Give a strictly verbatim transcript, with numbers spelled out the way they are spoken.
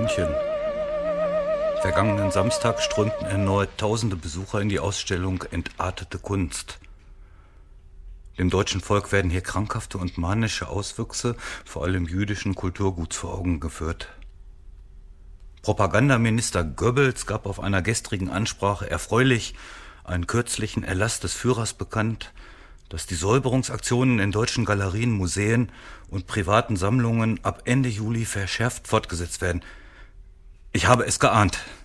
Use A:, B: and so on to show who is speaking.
A: München. Vergangenen Samstag strömten erneut tausende Besucher in die Ausstellung Entartete Kunst. Dem deutschen Volk werden hier krankhafte und manische Auswüchse vor allem jüdischen Kulturguts vor Augen geführt. Propagandaminister Goebbels gab auf einer gestrigen Ansprache erfreulich einen kürzlichen Erlass des Führers bekannt, dass die Säuberungsaktionen in deutschen Galerien, Museen und privaten Sammlungen ab Ende Juli verschärft fortgesetzt werden. Ich habe es geahnt.